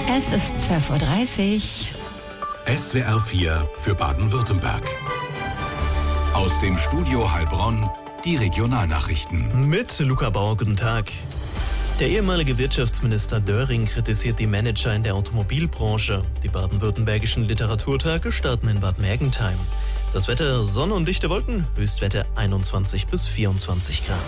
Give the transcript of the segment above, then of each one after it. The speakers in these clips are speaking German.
Es ist 12:30 Uhr. SWR 4 für Baden-Württemberg. Aus dem Studio Heilbronn die Regionalnachrichten. Mit Luca Bauer, guten Tag. Der ehemalige Wirtschaftsminister Döring kritisiert die Manager in der Automobilbranche. Die baden-württembergischen Literaturtage starten in Bad Mergentheim. Das Wetter: Sonne und dichte Wolken, Höchstwerte 21 bis 24 Grad.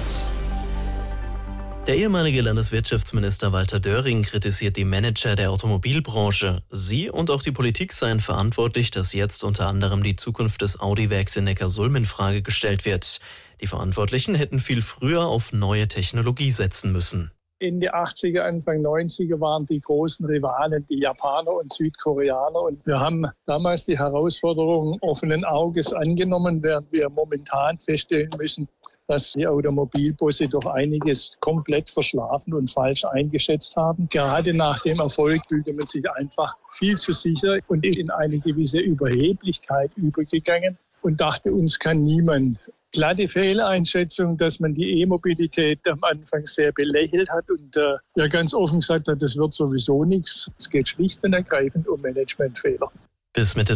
Der ehemalige Landeswirtschaftsminister Walter Döring kritisiert die Manager der Automobilbranche. Sie und auch die Politik seien verantwortlich, dass jetzt unter anderem die Zukunft des Audi-Werks in Neckarsulm in Frage gestellt wird. Die Verantwortlichen hätten viel früher auf neue Technologie setzen müssen. Ende 80er, Anfang 90er waren die großen Rivalen die Japaner und Südkoreaner. Und wir haben damals die Herausforderung offenen Auges angenommen, während wir momentan feststellen müssen, dass die Automobilbosse doch einiges komplett verschlafen und falsch eingeschätzt haben. Gerade nach dem Erfolg fühlte man sich einfach viel zu sicher und ist in eine gewisse Überheblichkeit übergegangen und dachte, uns kann niemand. Glatte Fehleinschätzung, dass man die E-Mobilität am Anfang sehr belächelt hat und ganz offen gesagt hat, das wird sowieso nichts. Es geht schlicht und ergreifend um Managementfehler. Bis Mitte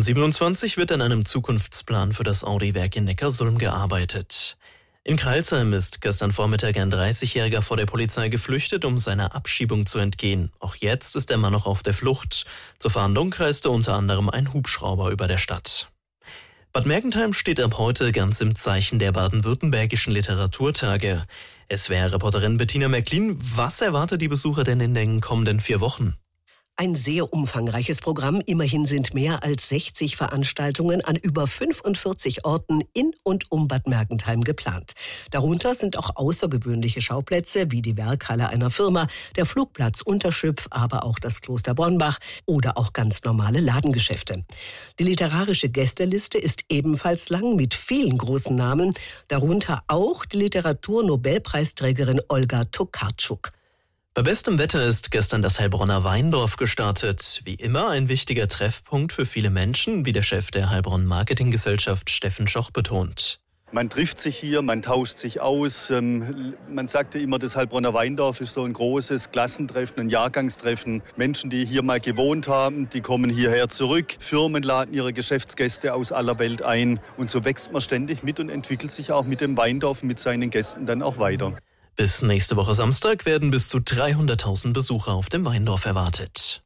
2027 wird an einem Zukunftsplan für das Audi-Werk in Neckarsulm gearbeitet. In Crailsheim ist gestern Vormittag ein 30-Jähriger vor der Polizei geflüchtet, um seiner Abschiebung zu entgehen. Auch jetzt ist der Mann noch auf der Flucht. Zur Fahndung kreiste unter anderem ein Hubschrauber über der Stadt. Bad Mergentheim steht ab heute ganz im Zeichen der baden-württembergischen Literaturtage. SWR-Reporterin Bettina Märklin, was erwartet die Besucher denn in den kommenden 4 Wochen? Ein sehr umfangreiches Programm. Immerhin sind mehr als 60 Veranstaltungen an über 45 Orten in und um Bad Mergentheim geplant. Darunter sind auch außergewöhnliche Schauplätze wie die Werkhalle einer Firma, der Flugplatz Unterschüpf, aber auch das Kloster Bornbach oder auch ganz normale Ladengeschäfte. Die literarische Gästeliste ist ebenfalls lang mit vielen großen Namen, darunter auch die Literatur-Nobelpreisträgerin Olga Tokarczuk. Bei bestem Wetter ist gestern das Heilbronner Weindorf gestartet. Wie immer ein wichtiger Treffpunkt für viele Menschen, wie der Chef der Heilbronn Marketinggesellschaft Steffen Schoch betont. Man trifft sich hier, man tauscht sich aus. Man sagte immer, das Heilbronner Weindorf ist so ein großes Klassentreffen, ein Jahrgangstreffen. Menschen, die hier mal gewohnt haben, die kommen hierher zurück. Firmen laden ihre Geschäftsgäste aus aller Welt ein. Und so wächst man ständig mit und entwickelt sich auch mit dem Weindorf, mit seinen Gästen dann auch weiter. Bis nächste Woche Samstag werden bis zu 300.000 Besucher auf dem Weindorf erwartet.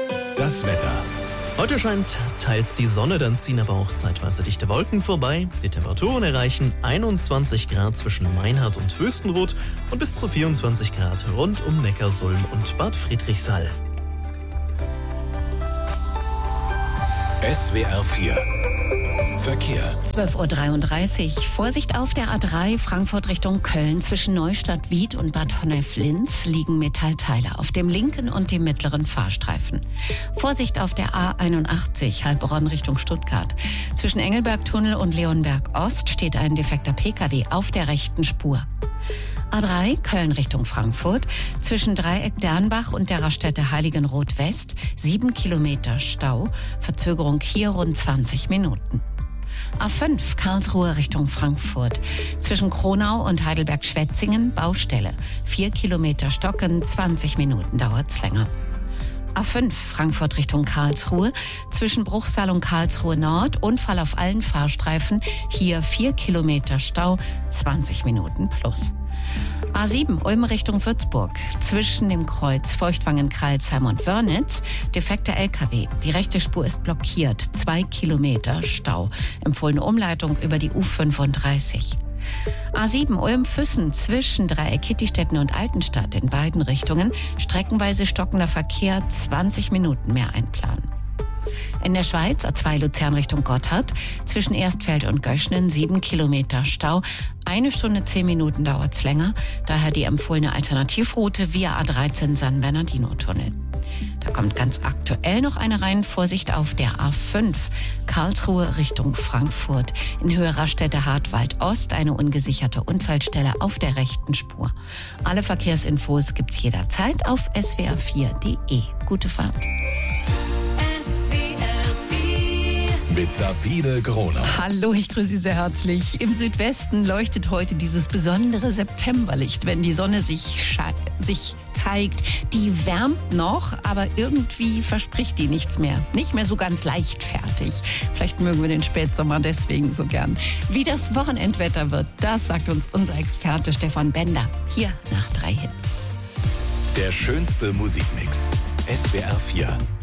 Das Wetter. Heute scheint teils die Sonne, dann ziehen aber auch zeitweise dichte Wolken vorbei. Die Temperaturen erreichen 21 Grad zwischen Meinhard und Wüstenrot und bis zu 24 Grad rund um Neckarsulm und Bad Friedrichshall. SWR 4 Verkehr. 12:33 Uhr. Vorsicht auf der A3 Frankfurt Richtung Köln. Zwischen Neustadt-Wied und Bad Honnef-Linz liegen Metallteile auf dem linken und dem mittleren Fahrstreifen. Vorsicht auf der A81 Heilbronn Richtung Stuttgart. Zwischen Engelbergtunnel und Leonberg-Ost steht ein defekter Pkw auf der rechten Spur. A3 Köln Richtung Frankfurt. Zwischen Dreieck Dernbach und der Raststätte Heiligenroth West 7 Kilometer Stau. Verzögerung hier rund 20 Minuten. A5 Karlsruhe Richtung Frankfurt. Zwischen Kronau und Heidelberg-Schwetzingen Baustelle. 4 Kilometer Stocken, 20 Minuten dauert's länger. A5 Frankfurt Richtung Karlsruhe. Zwischen Bruchsal und Karlsruhe Nord Unfall auf allen Fahrstreifen. Hier 4 Kilometer Stau, 20 Minuten plus. A7 Ulm Richtung Würzburg. Zwischen dem Kreuz Feuchtwangen-Crailsheim und Wörnitz defekter LKW. Die rechte Spur ist blockiert. 2 Kilometer Stau. Empfohlene Umleitung über die U35. A7 Ulm-Füssen zwischen Dreieck Kittistetten und Altenstadt in beiden Richtungen. Streckenweise stockender Verkehr, 20 Minuten mehr einplanen. In der Schweiz A2 Luzern Richtung Gotthard. Zwischen Erstfeld und Göschnen 7 Kilometer Stau. 1 Stunde 10 Minuten dauert's länger. Daher die empfohlene Alternativroute via A13 San Bernardino-Tunnel. Da kommt ganz aktuell noch eine rein. Vorsicht auf der A5 Karlsruhe Richtung Frankfurt. In Höhe Raststätte Hartwald Ost eine ungesicherte Unfallstelle auf der rechten Spur. Alle Verkehrsinfos gibt's jederzeit auf swr4.de. Gute Fahrt. Mit Sabine Groner. Hallo, ich grüße Sie sehr herzlich. Im Südwesten leuchtet heute dieses besondere Septemberlicht, wenn die Sonne sich zeigt. gezeigt. Die wärmt noch, aber irgendwie verspricht die nichts mehr. Nicht mehr so ganz leichtfertig. Vielleicht mögen wir den Spätsommer deswegen so gern. Wie das Wochenendwetter wird, das sagt uns unser Experte Stefan Bender. Hier nach 3 Hits. Der schönste Musikmix. SWR 4.